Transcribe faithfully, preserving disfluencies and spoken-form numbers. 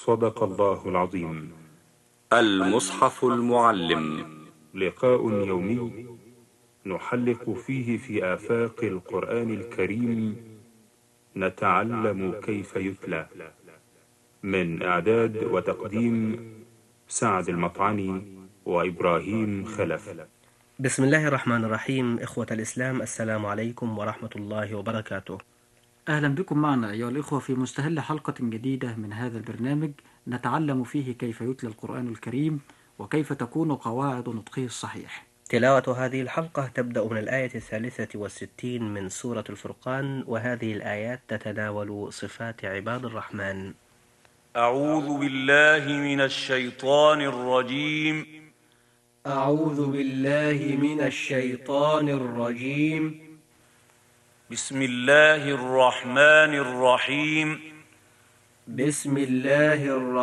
صدق الله العظيم. المصحف المعلم، لقاء يومي نحلق فيه في آفاق القرآن الكريم، نتعلم كيف يتلى. من إعداد وتقديم سعد المطعني وإبراهيم خلف. بسم الله الرحمن الرحيم. إخوة الإسلام، السلام عليكم ورحمة الله وبركاته. أهلا بكم معنا أيها الإخوة في مستهل حلقة جديدة من هذا البرنامج، نتعلم فيه كيف يتلى القرآن الكريم وكيف تكون قواعد نطقه الصحيح. تلاوة هذه الحلقة تبدأ من الآية الثالثة والستين من سورة الفرقان، وهذه الآيات تتناول صفات عباد الرحمن. أعوذ بالله من الشيطان الرجيم. أعوذ بالله من الشيطان الرجيم. بسم الله الرحمن الرحيم. بسم الله الرحمن